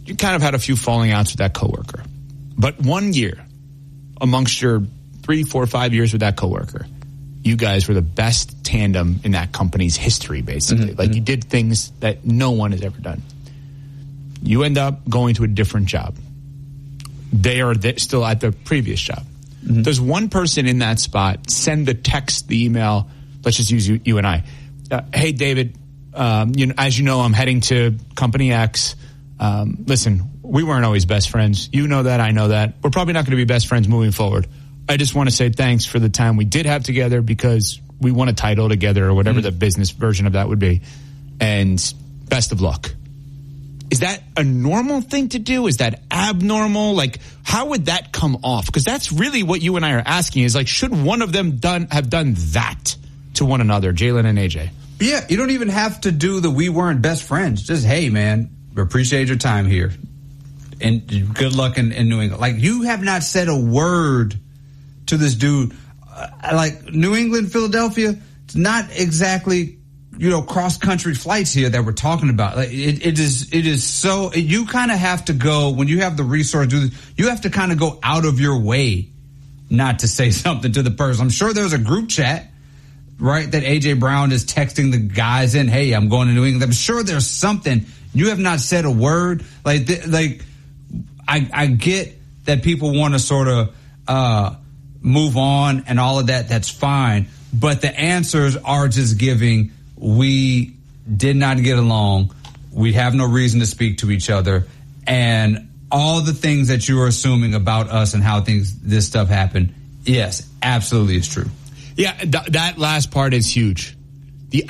you kind of had a few falling outs with that coworker. But 1 year amongst your 3, 4, 5 years with that coworker, you guys were the best tandem in that company's history, basically. Mm-hmm. Like, you did things that no one has ever done. You end up going to a different job. They are still at their previous job. Mm-hmm. Does one person in that spot send the text, the email, let's just use you and I. Hey, David, as you know, I'm heading to company X. Listen, we weren't always best friends. You know that, I know that. We're probably not going to be best friends moving forward. I just want to say thanks for the time we did have together because we won a title together or whatever the business version of that would be. And best of luck. Is that a normal thing to do? Is that abnormal? Like, how would that come off? Because that's really what you and I are asking is, like, should one of them have done that to one another, Jalen and AJ? Yeah, you don't even have to do the we weren't best friends. Just, hey, man, appreciate your time here. And good luck in New England. Like, you have not said a word to this dude. Like, New England, Philadelphia, it's not exactly, cross-country flights here that we're talking about. Like, it is so, you kind of have to go, when you have the resource to do this, you have to kind of go out of your way not to say something to the person. I'm sure there's a group chat, right, that A.J. Brown is texting the guys in, hey, I'm going to New England. I'm sure there's something. You have not said a word. I get that people want to sort of move on and all of that. That's fine. But the answers are just giving, we did not get along. We have no reason to speak to each other. And all the things that you are assuming about us and how this stuff happened, yes, absolutely is true. Yeah, that last part is huge. The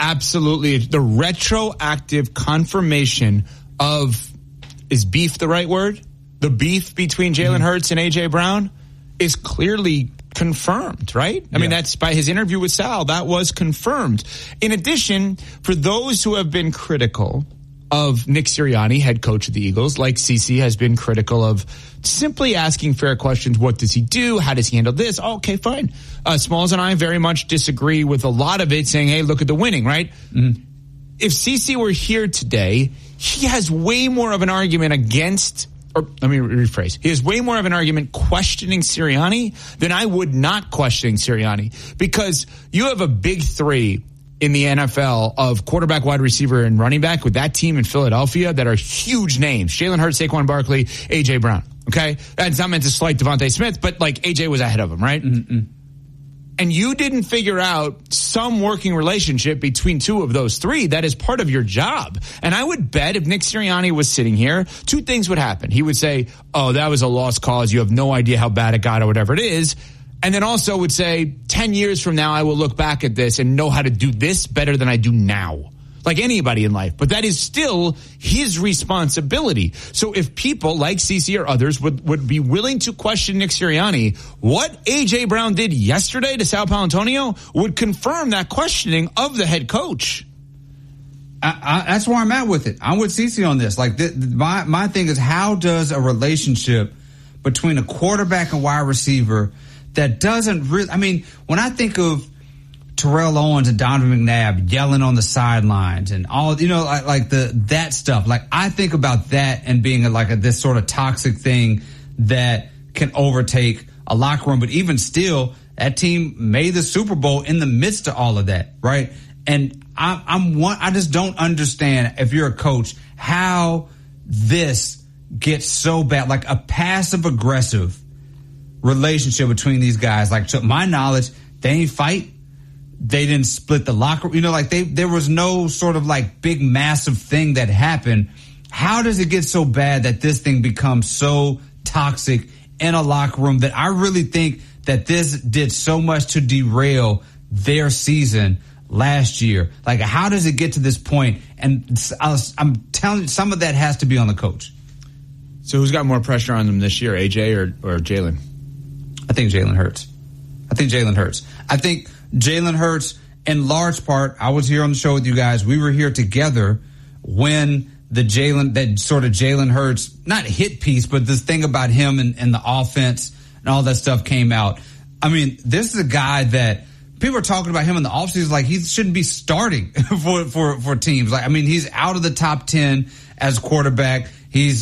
retroactive confirmation of, is beef the right word? The beef between Jalen Hurts and A.J. Brown is clearly confirmed, right? I mean, that's by his interview with Sal, that was confirmed. In addition, for those who have been critical of Nick Sirianni, head coach of the Eagles, like CeCe has been critical of simply asking fair questions. What does he do? How does he handle this? Okay, fine. Smalls and I very much disagree with a lot of it, saying, hey, look at the winning, right? Mm-hmm. If CeCe were here today, he has way more of an argument against, or let me rephrase, he has way more of an argument questioning Sirianni than I would not questioning Sirianni, because you have a big three in the NFL of quarterback, wide receiver, and running back with that team in Philadelphia that are huge names. Jalen Hurts, Saquon Barkley, A.J. Brown. Okay? That's not meant to slight Devontae Smith, but like A.J. was ahead of him, right? Mm-hmm. And you didn't figure out some working relationship between two of those three. That is part of your job. And I would bet if Nick Sirianni was sitting here, two things would happen. He would say, oh, that was a lost cause. You have no idea how bad it got or whatever it is. And then also would say, 10 years from now, I will look back at this and know how to do this better than I do now. Like anybody in life. But that is still his responsibility. So if people like CeCe or others would be willing to question Nick Sirianni, what A.J. Brown did yesterday to Sal Paolantonio would confirm that questioning of the head coach. That's where I'm at with it. I'm with CeCe on this. Like, my thing is, how does a relationship between a quarterback and wide receiver that doesn't really, I mean, when I think of Terrell Owens and Donovan McNabb yelling on the sidelines and all, like that stuff, like I think about that and being this sort of toxic thing that can overtake a locker room. But even still, that team made the Super Bowl in the midst of all of that, right? And I just don't understand, if you're a coach, how this gets so bad, like a passive aggressive relationship between these guys. Like, to my knowledge, they ain't fight. They didn't split the locker room. There was no sort of like big massive thing that happened. How does it get so bad that this thing becomes so toxic in a locker room that I really think that this did so much to derail their season last year? Like, how does it get to this point? And I'm telling you, some of that has to be on the coach. So who's got more pressure on them this year, AJ or Jalen? I think Jalen Hurts. I think Jalen Hurts, in large part, I was here on the show with you guys. We were here together when that sort of Jalen Hurts, not hit piece, but this thing about him and the offense and all that stuff came out. I mean, this is a guy that people are talking about him in the offseason like he shouldn't be starting for teams. Like, I mean, he's out of the top 10 as quarterback. He's